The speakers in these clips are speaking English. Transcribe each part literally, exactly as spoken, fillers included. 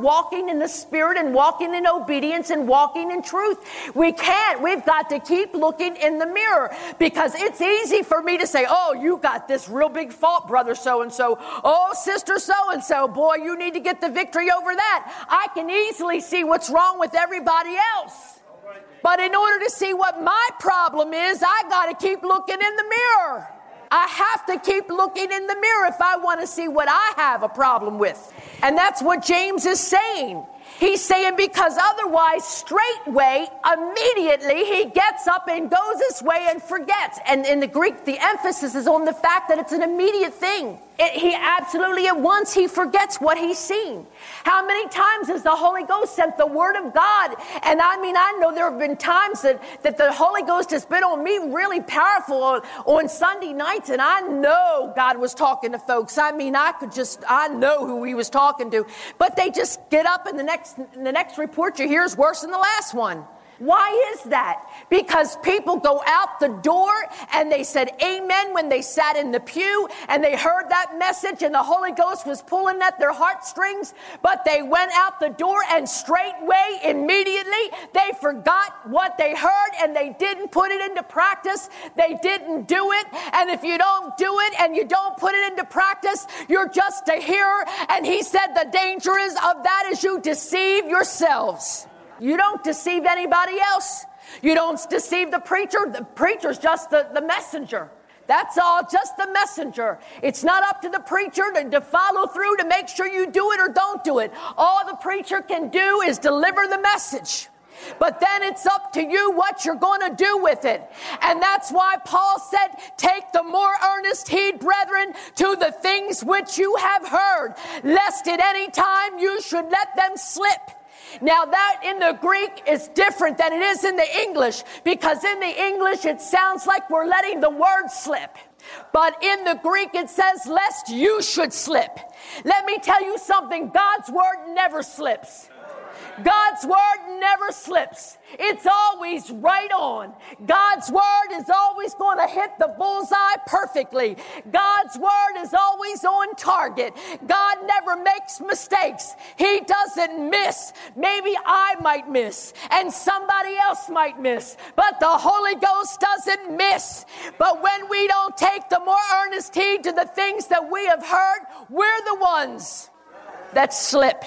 walking in the Spirit and walking in obedience and walking in truth. We can't. We've got to keep looking in the mirror, because it's easy for me to say, oh, you got this real big fault, brother so-and-so. Oh, sister so-and-so. Boy, you need to get the victory over that. I can easily see what's wrong with everybody else. But in order to see what my problem is, I got to keep looking in the mirror. I have to keep looking in the mirror if I want to see what I have a problem with. And that's what James is saying. He's saying because otherwise, straightway, immediately, he gets up and goes his way and forgets. And in the Greek, the emphasis is on the fact that it's an immediate thing. It, he absolutely, at once, he forgets what he's seen. How many times has the Holy Ghost sent the Word of God? And I mean, I know there have been times that, that the Holy Ghost has been on me really powerful on, on Sunday nights, and I know God was talking to folks. I mean, I could just, I know who he was talking to. But they just get up, and the next, the next report you hear is worse than the last one. Why is that? Because people go out the door and they said amen when they sat in the pew and they heard that message and the Holy Ghost was pulling at their heartstrings, but they went out the door and straightway, immediately, they forgot what they heard and they didn't put it into practice. They didn't do it. And if you don't do it and you don't put it into practice, you're just a hearer. And he said the danger is of that is you deceive yourselves. You don't deceive anybody else. You don't deceive the preacher. The preacher's just the, the messenger. That's all, just the messenger. It's not up to the preacher to, to follow through to make sure you do it or don't do it. All the preacher can do is deliver the message. But then it's up to you what you're going to do with it. And that's why Paul said, take the more earnest heed, brethren, to the things which you have heard, lest at any time you should let them slip. Now that in the Greek is different than it is in the English, because in the English it sounds like we're letting the word slip. But in the Greek it says, lest you should slip. Let me tell you something, God's word never slips. God's word never slips. It's always right on. God's word is always going to hit the bullseye perfectly. God's word is always on target. God never makes mistakes. He doesn't miss. Maybe I might miss and somebody else might miss, but the Holy Ghost doesn't miss. But when we don't take the more earnest heed to the things that we have heard, we're the ones that slip.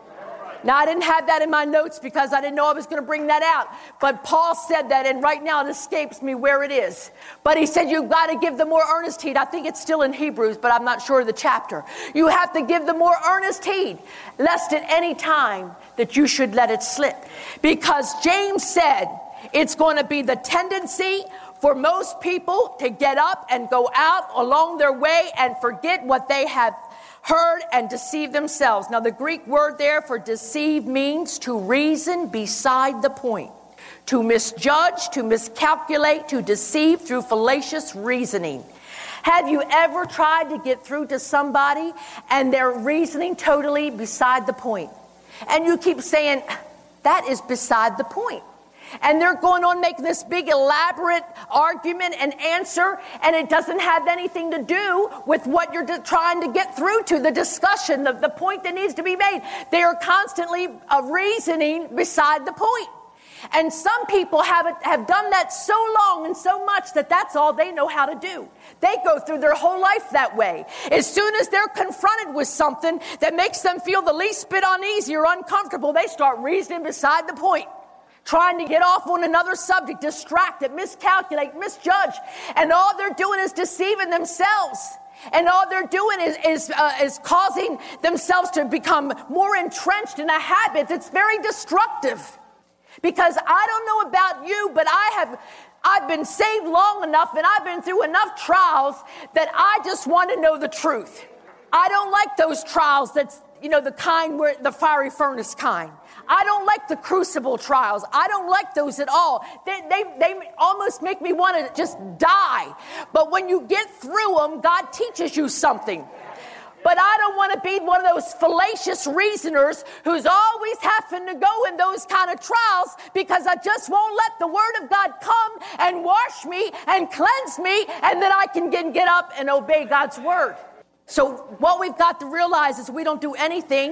Now, I didn't have that in my notes because I didn't know I was going to bring that out. But Paul said that, and right now it escapes me where it is. But he said you've got to give the more earnest heed. I think it's still in Hebrews, but I'm not sure of the chapter. You have to give the more earnest heed, lest at any time that you should let it slip. Because James said it's going to be the tendency for most people to get up and go out along their way and forget what they have heard and deceive themselves. Now, the Greek word there for deceive means to reason beside the point, to misjudge, to miscalculate, to deceive through fallacious reasoning. Have you ever tried to get through to somebody and they're reasoning totally beside the point? And you keep saying, that is beside the point. And they're going on making this big elaborate argument and answer, and it doesn't have anything to do with what you're trying to get through to, the discussion, the, the point that needs to be made. They are constantly uh, reasoning beside the point. And some people have, have done that so long and so much that that's all they know how to do. They go through their whole life that way. As soon as they're confronted with something that makes them feel the least bit uneasy or uncomfortable, they start reasoning beside the point, trying to get off on another subject, distracted, miscalculate, misjudge. And all they're doing is deceiving themselves. And all they're doing is, is, uh, is causing themselves to become more entrenched in a habit that's very destructive. Because I don't know about you, but I have, I've been saved long enough and I've been through enough trials that I just want to know the truth. I don't like those trials that's, you know, the kind where the fiery furnace kind. I don't like the crucible trials. I don't like those at all. They, they, they almost make me want to just die. But when you get through them, God teaches you something. But I don't want to be one of those fallacious reasoners who's always having to go in those kind of trials because I just won't let the Word of God come and wash me and cleanse me, and then I can get, get up and obey God's Word. So what we've got to realize is we don't do anything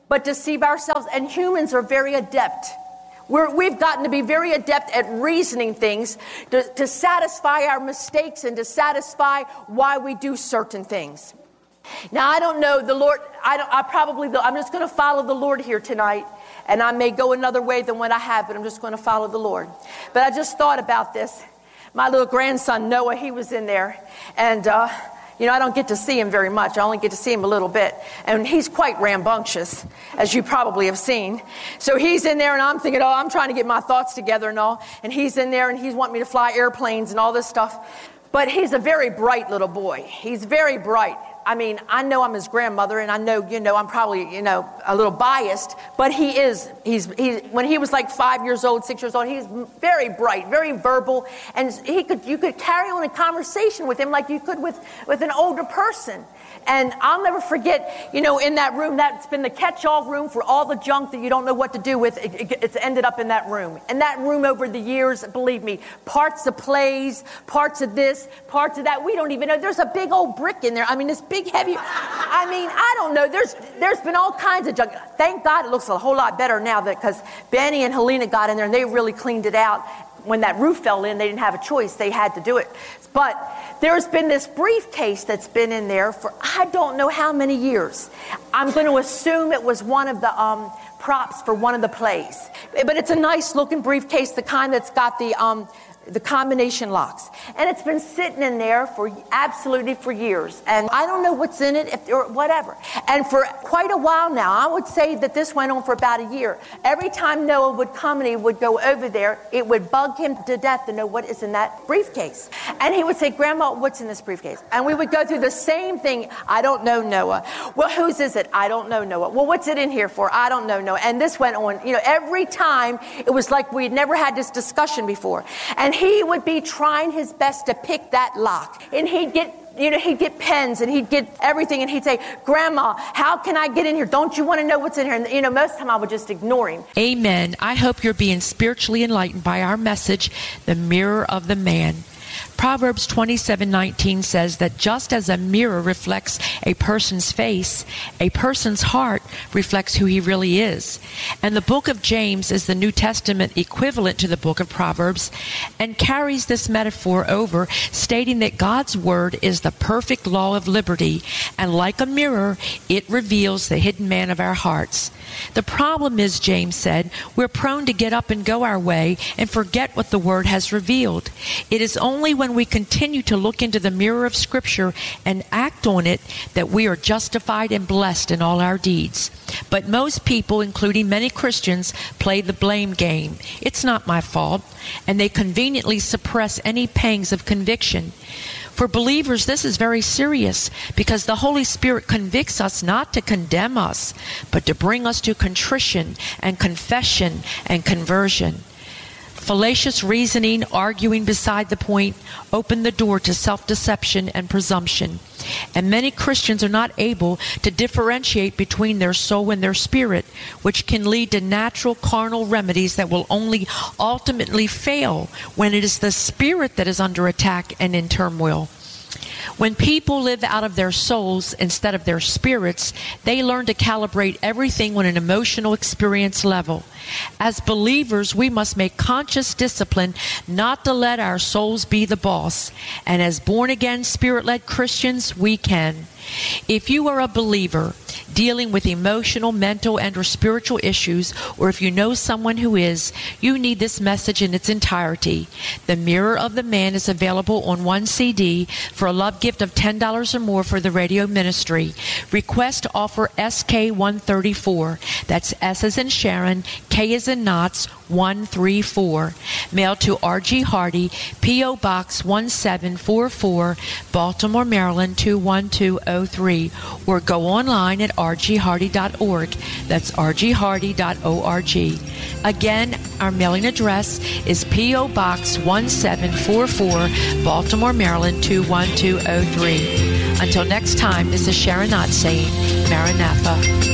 but deceive ourselves. And humans are very adept. We're, we've gotten to be very adept at reasoning things to, to satisfy our mistakes and to satisfy why we do certain things. Now, I don't know, the Lord, I, don't, I probably, I'm just going to follow the Lord here tonight. And I may go another way than what I have, but I'm just going to follow the Lord. But I just thought about this. My little grandson, Noah, he was in there. And, uh, you know, I don't get to see him very much. I only get to see him a little bit. And he's quite rambunctious, as you probably have seen. So he's in there, and I'm thinking, oh, I'm trying to get my thoughts together and all. And he's in there, and he's wanting me to fly airplanes and all this stuff. But he's a very bright little boy. He's very bright. I mean, I know I'm his grandmother, and I know, you know, I'm probably, you know, a little biased, but he is, he's, he, when he was like five years old, six years old, he's very bright, very verbal, and he could, you could carry on a conversation with him like you could with, with an older person. And I'll never forget, you know, in that room, that's been the catch-all room for all the junk that you don't know what to do with. It, it, it's ended up in that room. And that room over the years, believe me, parts of plays, parts of this, parts of that, we don't even know. There's a big old brick in there. I mean, this big, heavy, I mean, I don't know. There's There's been all kinds of junk. Thank God it looks a whole lot better now because Benny and Helena got in there and they really cleaned it out. When that roof fell in, they didn't have a choice. They had to do it. But there's been this briefcase that's been in there for I don't know how many years. I'm going to assume it was one of the um, props for one of the plays. But it's a nice looking briefcase, the kind that's got the um, the combination locks. And it's been sitting in there for absolutely for years. And I don't know what's in it if, or whatever. And for quite a while now, I would say that this went on for about a year. Every time Noah would come and he would go over there, it would bug him to death to know what is in that briefcase. And he would say, Grandma, what's in this briefcase? And we would go through the same thing. I don't know, Noah. Well, whose is it? I don't know, Noah. Well, what's it in here for? I don't know, Noah. And this went on, you know, every time it was like we'd never had this discussion before. And he would be trying his best to pick that lock. And he'd get, you know, he'd get pens and he'd get everything. And he'd say, Grandma, how can I get in here? Don't you want to know what's in here? And, you know, most of the time I would just ignore him. Amen. I hope you're being spiritually enlightened by our message, The Mirror of the Man. Proverbs twenty-seven nineteen says that just as a mirror reflects a person's face, a person's heart reflects who he really is. And the book of James is the New Testament equivalent to the book of Proverbs and carries this metaphor over, stating that God's word is the perfect law of liberty, and like a mirror, it reveals the hidden man of our hearts. The problem is, James said, we're prone to get up and go our way and forget what the word has revealed. It is only when we continue to look into the mirror of Scripture and act on it that we are justified and blessed in all our deeds. But most people, including many Christians, play the blame game. It's not my fault, and they conveniently suppress any pangs of conviction. For believers, this is very serious because the Holy Spirit convicts us not to condemn us, but to bring us to contrition and confession and conversion. Fallacious reasoning, arguing beside the point, open the door to self-deception and presumption. And many Christians are not able to differentiate between their soul and their spirit, which can lead to natural carnal remedies that will only ultimately fail when it is the spirit that is under attack and in turmoil. When people live out of their souls instead of their spirits, they learn to calibrate everything on an emotional experience level. As believers, we must make conscious discipline not to let our souls be the boss. And as born-again, spirit-led Christians, we can. If you are a believer dealing with emotional, mental, and or spiritual issues, or if you know someone who is, you need this message in its entirety. The Mirror of the Man is available on one C D for a love gift of ten dollars or more for the radio ministry. Request offer S K one thirty-four. That's S as in Sharon, K as in Knots, one three four. Mail to R G Hardy, P O Box one seven four four, Baltimore, Maryland two one two oh three, or go online at r g hardy dot org. That's r g hardy dot org. Again, our mailing address is P O Box one seven four four, Baltimore, Maryland two one two oh three. Until next time, this is Sharon Knott saying, Maranatha.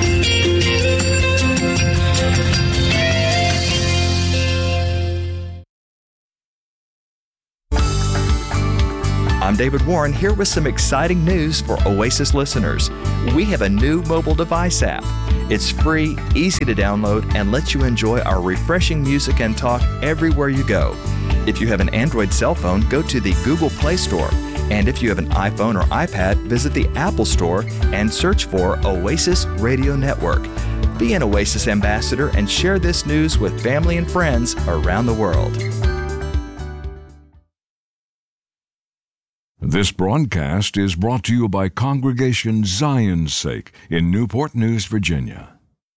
I'm David Warren here with some exciting news for Oasis listeners. We have a new mobile device app. It's free, easy to download, and lets you enjoy our refreshing music and talk everywhere you go. If you have an Android cell phone, go to the Google Play Store. And if you have an iPhone or iPad, visit the Apple Store and search for Oasis Radio Network. Be an Oasis ambassador and share this news with family and friends around the world. This broadcast is brought to you by Congregation Zion's Sake in Newport News, Virginia.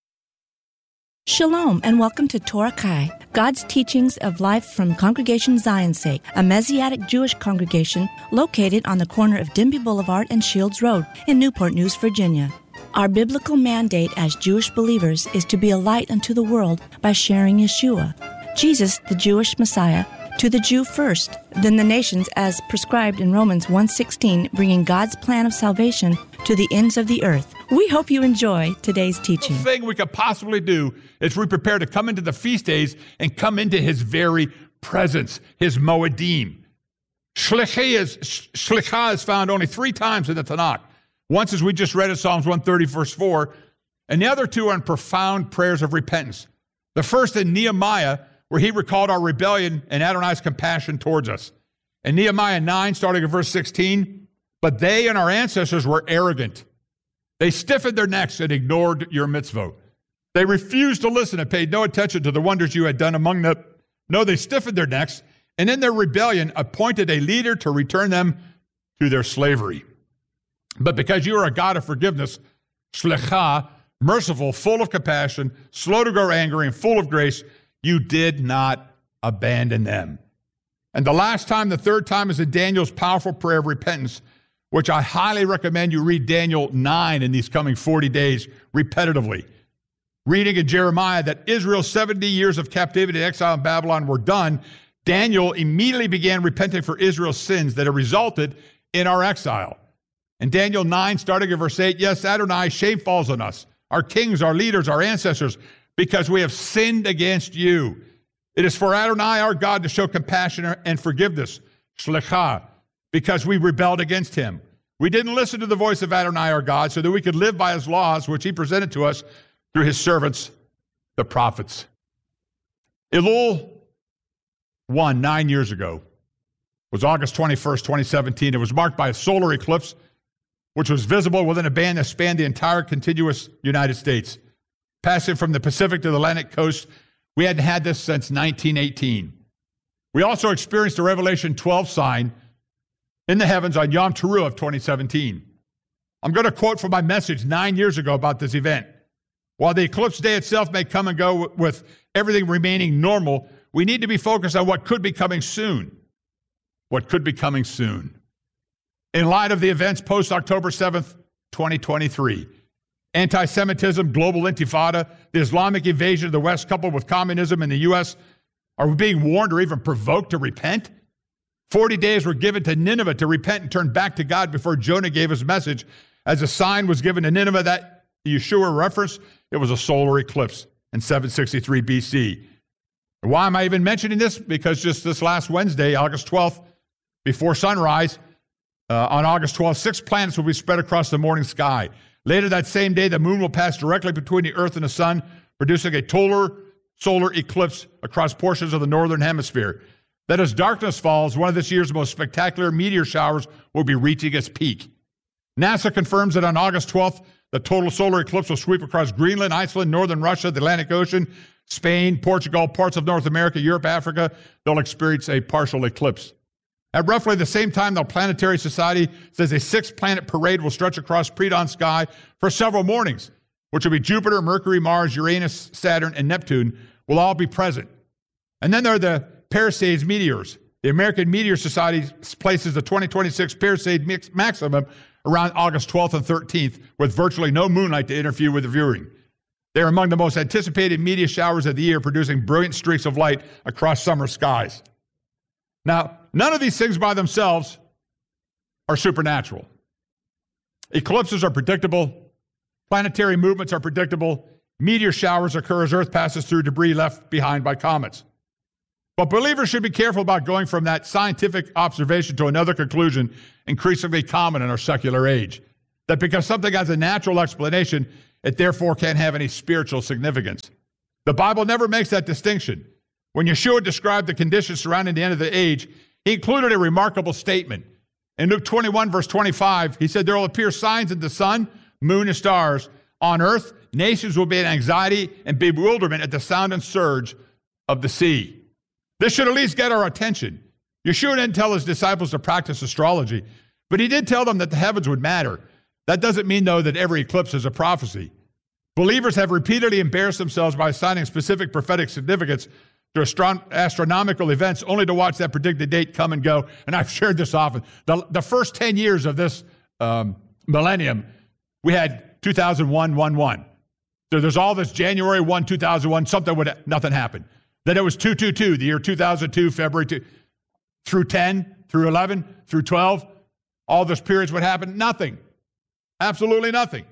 Shalom and welcome to Torah Kai, God's teachings of life from Congregation Zion's Sake, a Messianic Jewish congregation located on the corner of Denby Boulevard and Shields Road in Newport News, Virginia. Our biblical mandate as Jewish believers is to be a light unto the world by sharing Yeshua, Jesus, the Jewish Messiah, to the Jew first, then the nations as prescribed in Romans one sixteen, bringing God's plan of salvation to the ends of the earth. We hope you enjoy today's teaching. The thing we could possibly do is we prepare to come into the feast days and come into his very presence, his Moedim. Shlichah is, shlichah is found only three times in the Tanakh. Once, as we just read in Psalms one thirty, verse four, and the other two are in profound prayers of repentance. The first in Nehemiah, where he recalled our rebellion and Adonai's compassion towards us. In Nehemiah nine, starting at verse sixteen, but they and our ancestors were arrogant. They stiffened their necks and ignored your mitzvot. They refused to listen and paid no attention to the wonders you had done among them. No, they stiffened their necks, and in their rebellion appointed a leader to return them to their slavery. But because you are a God of forgiveness, shlichah, merciful, full of compassion, slow to grow angry, and full of grace, you did not abandon them. And the last time, the third time, is in Daniel's powerful prayer of repentance, which I highly recommend you read Daniel nine in these coming forty days repetitively. Reading in Jeremiah that Israel's seventy years of captivity and exile in Babylon were done, Daniel immediately began repenting for Israel's sins that had resulted in our exile. In Daniel nine, starting at verse eight, yes, Adonai, shame falls on us, our kings, our leaders, our ancestors, because we have sinned against you. It is for Adonai, our God, to show compassion and forgiveness, shlichah, because we rebelled against him. We didn't listen to the voice of Adonai, our God, so that we could live by his laws, which he presented to us through his servants, the prophets. Elul one, nine years ago, was August twenty-first, twenty seventeen. It was marked by a solar eclipse, which was visible within a band that spanned the entire contiguous United States. Passing from the Pacific to the Atlantic coast, we hadn't had this since nineteen eighteen. We also experienced a Revelation twelve sign in the heavens on Yom Teruah of twenty seventeen. I'm going to quote from my message nine years ago about this event. While the eclipse day itself may come and go with everything remaining normal, we need to be focused on what could be coming soon. What could be coming soon. In light of the events post-October seventh, twenty twenty-three, anti-Semitism, global intifada, the Islamic invasion of the West coupled with communism in the U S, are we being warned or even provoked to repent? Forty days were given to Nineveh to repent and turn back to God before Jonah gave his message. As a sign was given to Nineveh that Yeshua referenced, it was a solar eclipse in seven sixty-three B C. And why am I even mentioning this? Because just this last Wednesday, August twelfth, before sunrise, uh, on August twelfth, six planets will be spread across the morning sky. Later that same day, the moon will pass directly between the earth and the sun, producing a total solar eclipse across portions of the northern hemisphere. That as darkness falls, one of this year's most spectacular meteor showers will be reaching its peak. NASA confirms that on August twelfth, the total solar eclipse will sweep across Greenland, Iceland, northern Russia, the Atlantic Ocean, Spain, Portugal, parts of North America, Europe, Africa. They'll experience a partial eclipse. At roughly the same time, the Planetary Society says a six-planet parade will stretch across pre-dawn sky for several mornings, which will be Jupiter, Mercury, Mars, Uranus, Saturn, and Neptune will all be present. And then there are the Perseids meteors. The American Meteor Society places the twenty twenty-six Perseid maximum around August twelfth and thirteenth, with virtually no moonlight to interfere with the viewing. They're among the most anticipated meteor showers of the year, producing brilliant streaks of light across summer skies. Now, none of these things by themselves are supernatural. Eclipses are predictable. Planetary movements are predictable. Meteor showers occur as Earth passes through debris left behind by comets. But believers should be careful about going from that scientific observation to another conclusion increasingly common in our secular age. That because something has a natural explanation, It therefore can't have any spiritual significance. The Bible never makes that distinction. When Yeshua described the conditions surrounding the end of the age, he included a remarkable statement. In Luke twenty-one, verse twenty-five, he said, there will appear signs in the sun, moon, and stars. On earth, nations will be in anxiety and bewilderment at the sound and surge of the sea. This should at least get our attention. Yeshua didn't tell his disciples to practice astrology, but he did tell them that the heavens would matter. That doesn't mean, though, that every eclipse is a prophecy. Believers have repeatedly embarrassed themselves by assigning specific prophetic significance to astro- astronomical events only to watch that predicted date come and go. And I've shared this often. The, the first ten years of this um, millennium, we had two thousand one, one, one. So there's all this January first, two thousand one, something would, nothing happened. Then it was two two two, the year two thousand two, February two, through ten, through eleven, through twelve. All those periods would happen, nothing. Absolutely nothing.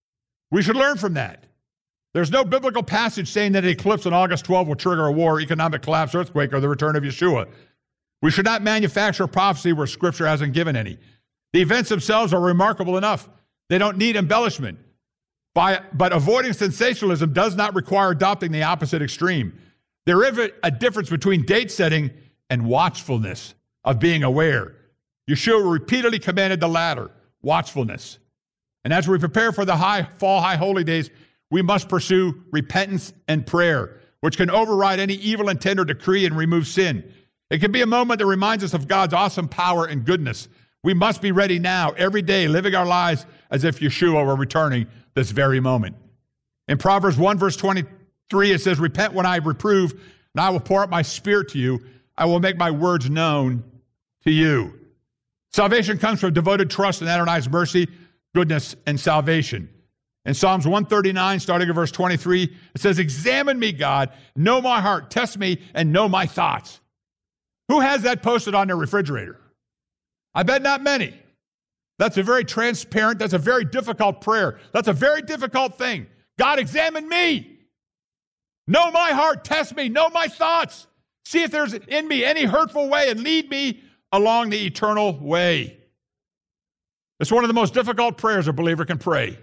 We should learn from that. There's no biblical passage saying that an eclipse on August twelfth will trigger a war, economic collapse, earthquake, or the return of Yeshua. We should not manufacture prophecy where Scripture hasn't given any. The events themselves are remarkable enough. They don't need embellishment. By, but avoiding sensationalism does not require adopting the opposite extreme. There is a difference between date setting and watchfulness, of being aware. Yeshua repeatedly commanded the latter, watchfulness. And as we prepare for the high fall, high holy days, we must pursue repentance and prayer, which can override any evil intent or decree and remove sin. It can be a moment that reminds us of God's awesome power and goodness. We must be ready now, every day, living our lives as if Yeshua were returning this very moment. In Proverbs one, verse twenty-three, it says, repent when I reprove, and I will pour out my spirit to you. I will make my words known to you. Salvation comes from devoted trust in Adonai's mercy, goodness, and salvation. In Psalms one thirty-nine, starting at verse twenty-three, it says, examine me, God, know my heart, test me, and know my thoughts. Who has that posted on their refrigerator? I bet not many. That's a very transparent, that's a very difficult prayer. That's a very difficult thing. God, examine me. Know my heart, test me, know my thoughts. See if there's in me any hurtful way and lead me along the eternal way. It's one of the most difficult prayers a believer can pray.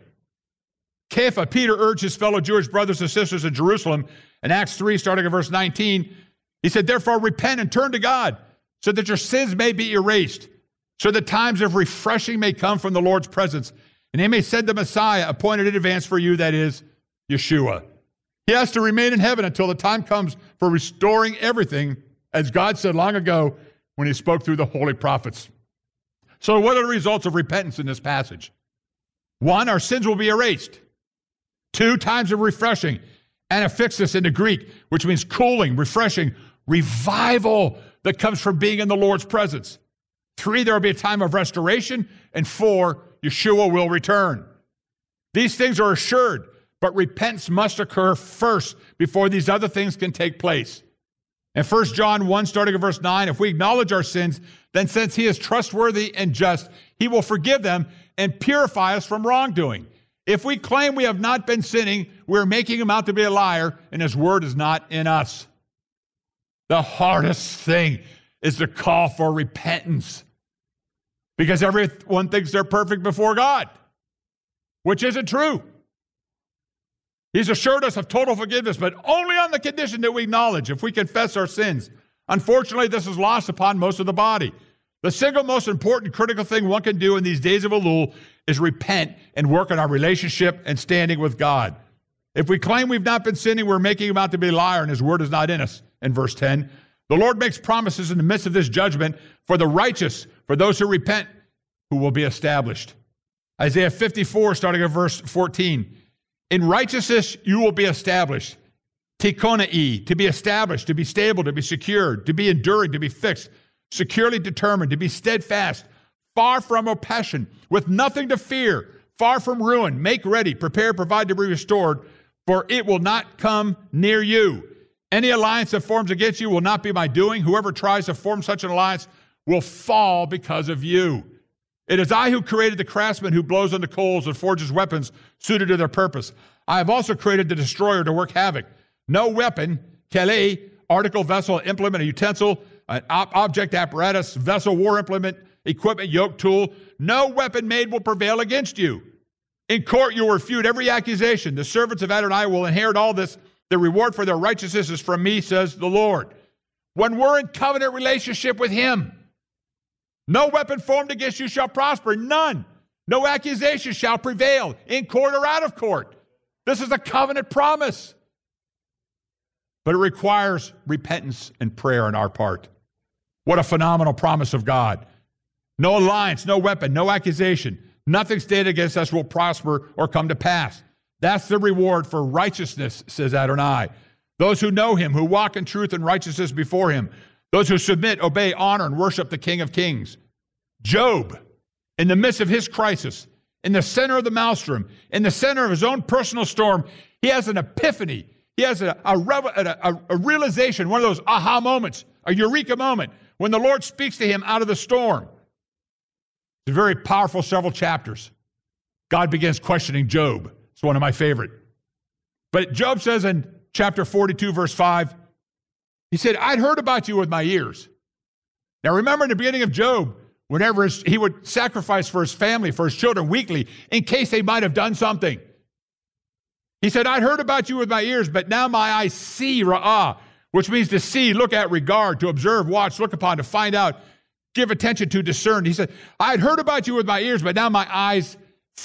Kepha, Peter urged his fellow Jewish brothers and sisters in Jerusalem in Acts three, starting at verse nineteen. He said, therefore repent and turn to God so that your sins may be erased, so that times of refreshing may come from the Lord's presence, and he may send the Messiah appointed in advance for you, that is, Yeshua. He has to remain in heaven until the time comes for restoring everything, as God said long ago when he spoke through the holy prophets. So what are the results of repentance in this passage? One, our sins will be erased. Two, times of refreshing. Anaphixis in the Greek, which means cooling, refreshing, revival that comes from being in the Lord's presence. Three, there will be a time of restoration. And four, Yeshua will return. These things are assured, but repentance must occur first before these other things can take place. In First John one, starting at verse nine, if we acknowledge our sins, then since he is trustworthy and just, he will forgive them and purify us from wrongdoing. If we claim we have not been sinning, we're making him out to be a liar, and his word is not in us. The hardest thing is the call for repentance, because everyone thinks they're perfect before God, which isn't true. He's assured us of total forgiveness, but only on the condition that we acknowledge, if we confess our sins. Unfortunately, this is lost upon most of the body. The single most important critical thing one can do in these days of Elul is repent and work on our relationship and standing with God. If we claim we've not been sinning, we're making him out to be a liar, and his word is not in us. In verse ten, the Lord makes promises in the midst of this judgment for the righteous, for those who repent, who will be established. Isaiah fifty-four, starting at verse fourteen. In righteousness you will be established. Tikonai, to be established, to be stable, to be secured, to be enduring, to be fixed, securely determined, to be steadfast, far from oppression, with nothing to fear, far from ruin. Make ready, prepare, provide to be restored, for it will not come near you. Any alliance that forms against you will not be my doing. Whoever tries to form such an alliance will fall because of you. It is I who created the craftsman who blows on the coals and forges weapons suited to their purpose. I have also created the destroyer to work havoc. No weapon, kele, article, vessel, implement, a utensil, an ob- object, apparatus, vessel, war implement, equipment, yoke, tool, no weapon made will prevail against you. In court, you will refute every accusation. The servants of Adonai will inherit all this. The reward for their righteousness is from me, says the Lord. When we're in covenant relationship with him, no weapon formed against you shall prosper, none. No accusation shall prevail, in court or out of court. This is a covenant promise. But it requires repentance and prayer on our part. What a phenomenal promise of God. No alliance, no weapon, no accusation. Nothing stated against us will prosper or come to pass. That's the reward for righteousness, says Adonai. Those who know him, who walk in truth and righteousness before him. Those who submit, obey, honor, and worship the King of Kings. Job, in the midst of his crisis, in the center of the maelstrom, in the center of his own personal storm, he has an epiphany. He has a, a, a, a realization, one of those aha moments, a eureka moment, when the Lord speaks to him out of the storm. It's a very powerful several chapters. God begins questioning Job. It's one of my favorite. But Job says in chapter forty-two, verse five, he said, I'd heard about you with my ears. Now remember in the beginning of Job, whenever his, he would sacrifice for his family, for his children weekly, in case they might have done something. He said, I'd heard about you with my ears, but now my eyes see, ra'ah, which means to see, look at, regard, to observe, watch, look upon, to find out, give attention to, discern. He said, I'd heard about you with my ears, but now my eyes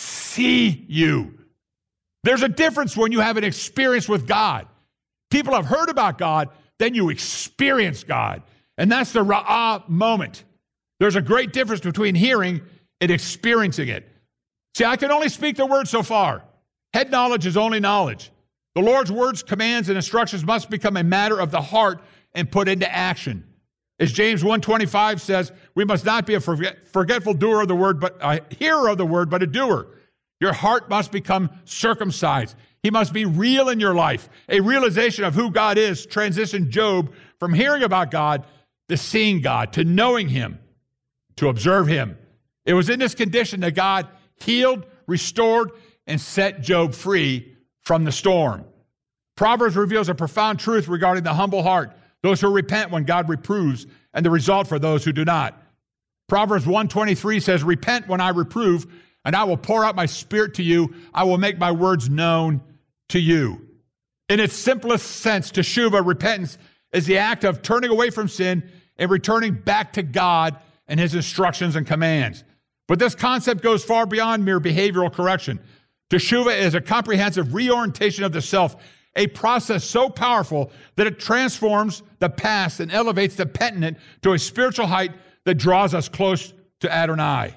see you. There's a difference when you have an experience with God. People have heard about God, then you experience God. And that's the ra'ah moment. There's a great difference between hearing and experiencing it. See, I can only speak the word so far. Head knowledge is only knowledge. The Lord's words, commands, and instructions must become a matter of the heart and put into action. As James one twenty-five says, we must not be a forget, forgetful doer of the word, but a hearer of the word, but a doer. Your heart must become circumcised. He must be real in your life. A realization of who God is transitioned Job from hearing about God to seeing God, to knowing him, to observe him. It was in this condition that God healed, restored, and set Job free from the storm. Proverbs reveals a profound truth regarding the humble heart, those who repent when God reproves, and the result for those who do not. Proverbs one twenty-three says, repent when I reprove, and I will pour out my spirit to you. I will make my words known to you. In its simplest sense, teshuvah, repentance, is the act of turning away from sin and returning back to God and his instructions and commands. But this concept goes far beyond mere behavioral correction. Teshuvah is a comprehensive reorientation of the self, a process so powerful that it transforms the past and elevates the penitent to a spiritual height that draws us close to Adonai.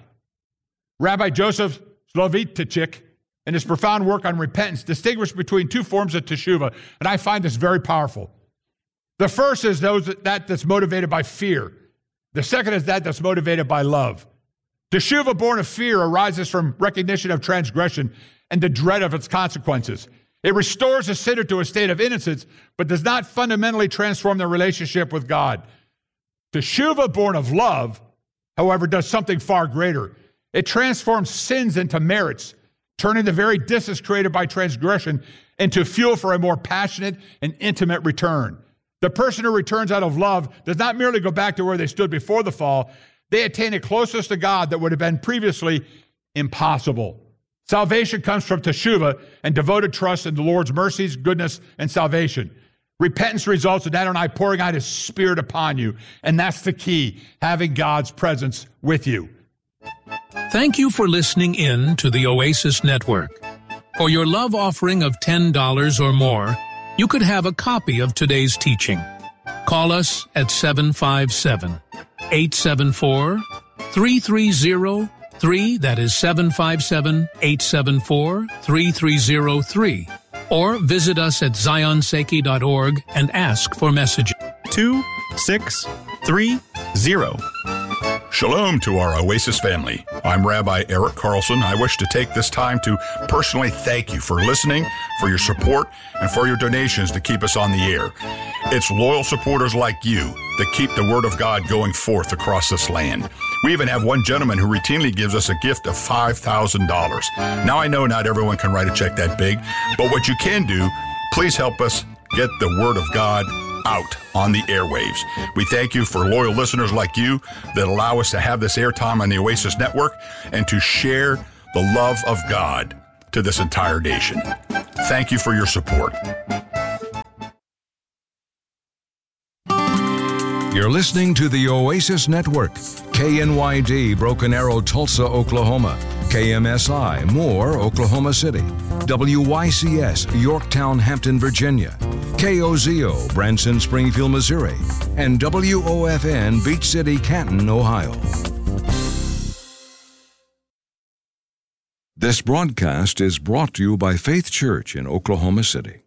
Rabbi Joseph Soloveitchik, in his profound work on repentance, distinguished between two forms of teshuvah, and I find this very powerful. The first is those that, that that's motivated by fear. The second is that that's motivated by love. Teshuvah born of fear arises from recognition of transgression and the dread of its consequences. It restores a sinner to a state of innocence, but does not fundamentally transform their relationship with God. Teshuvah born of love, however, does something far greater. It transforms sins into merits, turning the very distance created by transgression into fuel for a more passionate and intimate return. The person who returns out of love does not merely go back to where they stood before the fall. They attain a closeness to God that would have been previously impossible. Salvation comes from teshuvah and devoted trust in the Lord's mercies, goodness, and salvation. Repentance results in Adonai pouring out his Spirit upon you, and that's the key, having God's presence with you. Thank you for listening in to the Oasis Network. For your love offering of ten dollars or more, you could have a copy of today's teaching. Call us at seven five seven, eight seven four, three three zero three, that is seven five seven, eight seven four, three three zero three, or visit us at zion seiki dot org and ask for messages. two six three zero. Shalom to our Oasis family. I'm Rabbi Eric Carlson. I wish to take this time to personally thank you for listening, for your support, and for your donations to keep us on the air. It's loyal supporters like you that keep the Word of God going forth across this land. We even have one gentleman who routinely gives us a gift of five thousand dollars. Now, I know not everyone can write a check that big, but what you can do, please help us get the Word of God out on the airwaves. We thank you for loyal listeners like you that allow us to have this airtime on the Oasis Network and to share the love of God. to this entire nation. Thank you for your support. You're listening to the Oasis Network, K N Y D, Broken Arrow, Tulsa, Oklahoma, K M S I, Moore, Oklahoma City, W Y C S, Yorktown, Hampton, Virginia, K O Z O, Branson, Springfield, Missouri, and W O F N, Beach City, Canton, Ohio. This broadcast is brought to you by Faith Church in Oklahoma City.